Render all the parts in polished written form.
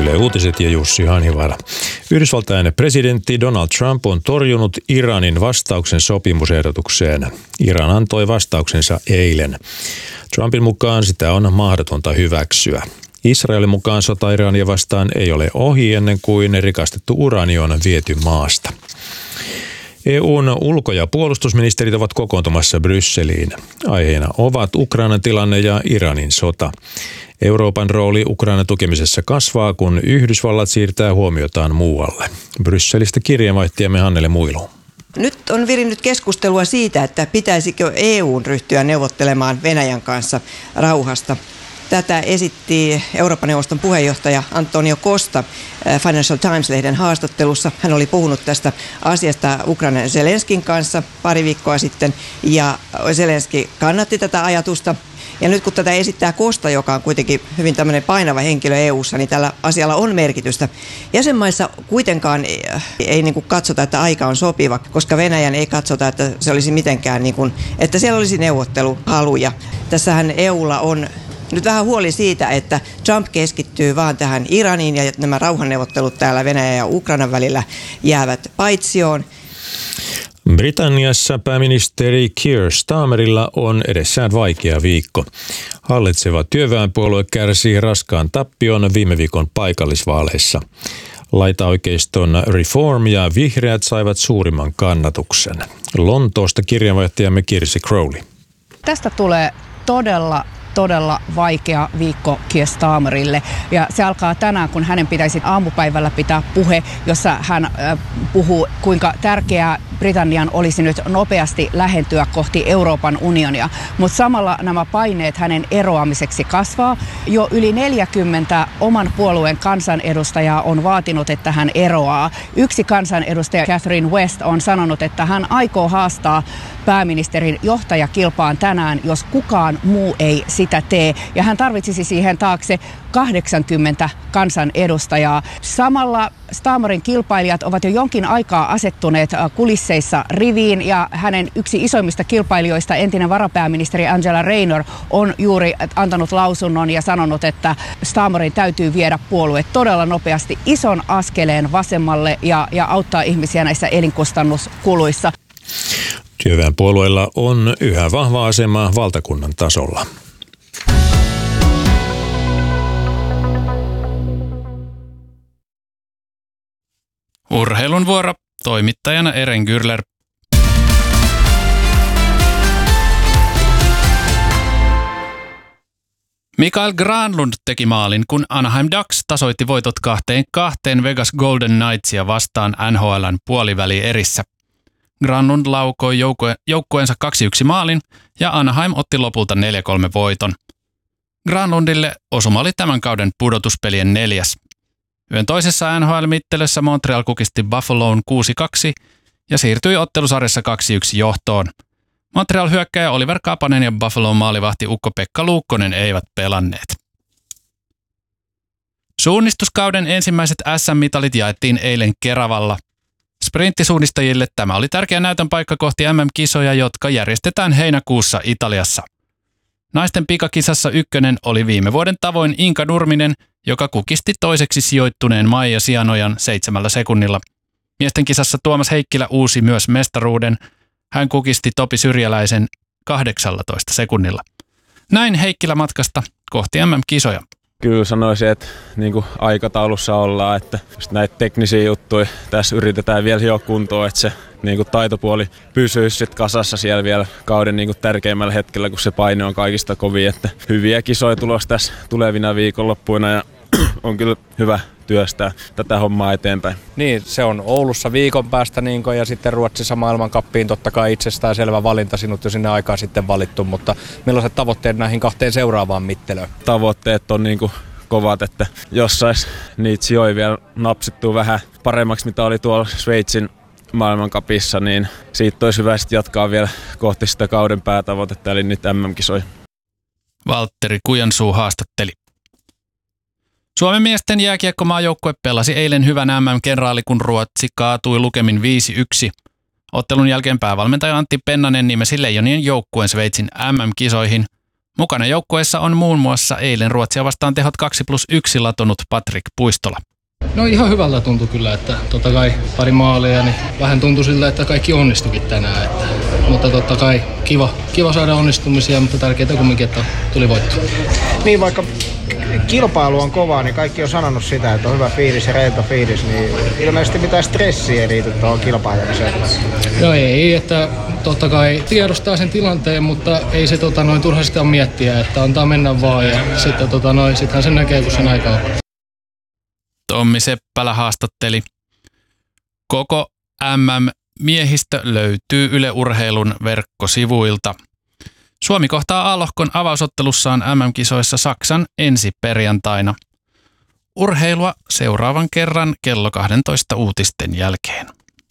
Yle Uutiset ja Jussi Hanhivaara. Yhdysvaltain presidentti Donald Trump on torjunut Iranin vastauksen sopimusehdotukseen. Iran antoi vastauksensa eilen. Trumpin mukaan sitä on mahdotonta hyväksyä. Israelin mukaan sota Irania vastaan ei ole ohi ennen kuin rikastettu uraani on viety maasta. EU:n ulko- ja puolustusministerit ovat kokoontumassa Brysseliin. Aiheena ovat Ukrainan tilanne ja Iranin sota. Euroopan rooli Ukrainan tukemisessa kasvaa, kun Yhdysvallat siirtää huomiotaan muualle. Brysselistä kirjeenvaihtajamme Hannele Muilu. Nyt on virinnyt keskustelua siitä, että pitäisikö EU:n ryhtyä neuvottelemaan Venäjän kanssa rauhasta. Tätä esitti Euroopan neuvoston puheenjohtaja Antonio Costa Financial Times-lehden haastattelussa. Hän oli puhunut tästä asiasta Ukrainan Zelenskin kanssa pari viikkoa sitten ja Zelenski kannatti tätä ajatusta. Ja nyt kun tätä esittää Costa, joka on kuitenkin hyvin tämmöinen painava henkilö EU:ssa, niin tällä asialla on merkitystä. Jäsenmaissa kuitenkaan ei niin kuin katsota, että aika on sopiva, koska Venäjän ei katsota, että se olisi mitenkään, niin kuin, että siellä olisi neuvotteluhaluja. Tässähän EUlla on nyt vähän huoli siitä, että Trump keskittyy vaan tähän Iraniin ja nämä rauhanneuvottelut täällä Venäjän ja Ukrainan välillä jäävät paitsioon. Britanniassa pääministeri Keir Starmerilla on edessään vaikea viikko. Hallitseva työväenpuolue kärsii raskaan tappion viime viikon paikallisvaaleissa. Laitaoikeiston Reform ja vihreät saivat suurimman kannatuksen. Lontoosta kirjeenvaihtajamme Kirsi Crowley. Tästä tulee todella vaikea viikko Keir Starmerille. Ja se alkaa tänään, kun hänen pitäisi aamupäivällä pitää puhe, jossa hän puhuu, kuinka tärkeää Britannian olisi nyt nopeasti lähentyä kohti Euroopan unionia. Mutta samalla nämä paineet hänen eroamiseksi kasvaa. Jo yli 40 oman puolueen kansanedustajaa on vaatinut, että hän eroaa. Yksi kansanedustaja, Catherine West, on sanonut, että hän aikoo haastaa pääministerin johtajakilpaan tänään, jos kukaan muu ei sitä tee. Ja hän tarvitsisi siihen taakse 80 kansanedustajaa. Samalla Starmerin kilpailijat ovat jo jonkin aikaa asettuneet kulisseissa riviin ja hänen yksi isoimmista kilpailijoista, entinen varapääministeri Angela Rayner, on juuri antanut lausunnon ja sanonut, että Starmerin täytyy viedä puolue todella nopeasti ison askeleen vasemmalle ja auttaa ihmisiä näissä elinkustannuskuluissa. Työväenpuolueella on yhä vahva asema valtakunnan tasolla. Urheilun vuoro, toimittajana Eren Gürler. Mikael Granlund teki maalin, kun Anaheim Ducks tasoitti voitot 2-2 Vegas Golden Knightsia vastaan NHL:n puolivälierissä. Granlund laukoi joukkueensa 2-1 maalin ja Anaheim otti lopulta 4-3 voiton. Granlundille osuma oli tämän kauden pudotuspelien 4. Yön toisessa NHL-mittelössä Montreal kukisti Buffaloon 6-2 ja siirtyi ottelusarjassa 2-1 johtoon. Montreal hyökkäjä Oliver Kapanen ja Buffalon maalivahti Ukko-Pekka Luukkonen eivät pelanneet. Suunnistuskauden ensimmäiset SM-mitalit jaettiin eilen Keravalla. Sprinttisuunnistajille tämä oli tärkeä näytön paikka kohti MM-kisoja, jotka järjestetään heinäkuussa Italiassa. Naisten pikakisassa ykkönen oli viime vuoden tavoin Inka Nurminen, joka kukisti toiseksi sijoittuneen Maija Sianojan 7 sekunnilla. Miesten kisassa Tuomas Heikkilä uusi myös mestaruuden. Hän kukisti Topi Syrjäläisen 18 sekunnilla. Näin Heikkilä matkasta kohti MM-kisoja. Kyllä sanoisin, että niin kuin aikataulussa ollaan, että näitä teknisiä juttuja tässä yritetään vielä hioa kuntoon, että se niin kuin taitopuoli pysyisi sit kasassa siellä vielä kauden niin kuin tärkeimmällä hetkellä, kun se paine on kaikista kovin. Että hyviä kisoja tulossa tässä tulevina viikonloppuina ja on kyllä hyvä työstää tätä hommaa eteenpäin. Niin, se on Oulussa viikon päästä ja sitten Ruotsissa maailmankappiin totta kai itsestään selvä valinta, sinut jo sinne aikaa sitten valittu, mutta millaiset tavoitteet näihin 2 seuraavaan mittelöön? Tavoitteet on kovat, että jos sais niitä sijoja vielä napsittua vähän paremmaksi, mitä oli tuolla Sveitsin maailmankapissa, niin siitä olisi hyvä sitten jatkaa vielä kohti sitä kauden päätavoitetta, eli niitä MM-kisoja. Valtteri Kujansuu haastatteli. Suomen miesten jääkiekkomaajoukkue pelasi eilen hyvän MM-kenraali, kun Ruotsi kaatui lukemin 5-1. Ottelun jälkeen päävalmentaja Antti Pennanen nimesi Leijonien joukkueen Sveitsin MM-kisoihin. Mukana joukkueessa on muun muassa eilen Ruotsia vastaan tehot 2+1 latonut Patrik Puistola. No ihan hyvältä tuntui kyllä, että totta kai pari maalia, niin vähän tuntui siltä, että kaikki onnistuikin tänään. Mutta totta kai kiva saada onnistumisia, mutta tärkeintä kumminkin, että tuli voitto. Niin, vaikka kilpailu on kovaa, niin kaikki on sanonut sitä, että on hyvä fiilis ja reilta fiilis, niin ilmeisesti mitään stressiä ei liity tuohon kilpailemiseen. No ei, että totta kai tiedostaa sen tilanteen, mutta ei se turha sitä miettiä, että antaa mennä vaan ja sitten sittenhän sen näkee, kun sen aika on. Tommi Seppälä haastatteli. Koko MM-miehistö löytyy Yle Urheilun verkkosivuilta. Suomi kohtaa A-lohkon avausottelussaan MM-kisoissa Saksan ensi perjantaina. Urheilua seuraavan kerran kello 12 uutisten jälkeen.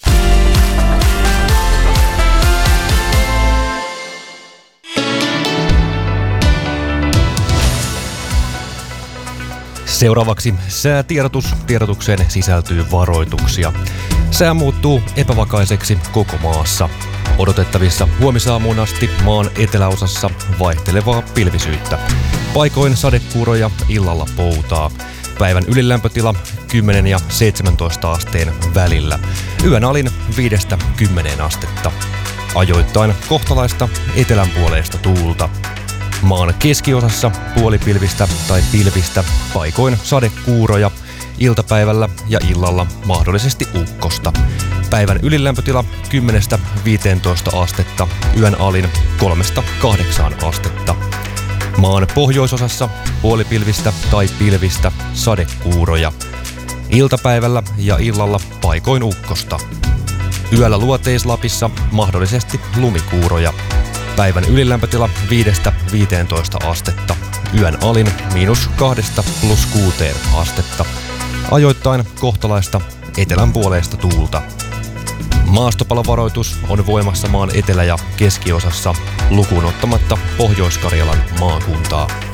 Seuraavaksi säätiedotus. Tiedotukseen sisältyy varoituksia. Sää muuttuu epävakaiseksi koko maassa. Odotettavissa huomisaamuun asti maan eteläosassa vaihtelevaa pilvisyyttä. Paikoin sadekuuroja, illalla poutaa. Päivän ylilämpötila 10 ja 17 asteen välillä. Yön alin 5-10 astetta. Ajoittain kohtalaista etelänpuoleista tuulta. Maan keskiosassa puolipilvistä tai pilvistä, paikoin sadekuuroja, iltapäivällä ja illalla mahdollisesti ukkosta. Päivän ylilämpötila 10-15 astetta, yön alin 3-8 astetta. Maan pohjoisosassa puolipilvistä tai pilvistä, sadekuuroja. Iltapäivällä ja illalla paikoin ukkosta. Yöllä Luoteis-Lapissa mahdollisesti lumikuuroja. Päivän ylilämpötila 5-15 astetta. Yön alin -2 + 6 astetta. Ajoittain kohtalaista etelänpuoleista tuulta. Maastopalovaroitus on voimassa maan etelä- ja keskiosassa lukuun ottamatta Pohjois-Karjalan maakuntaa.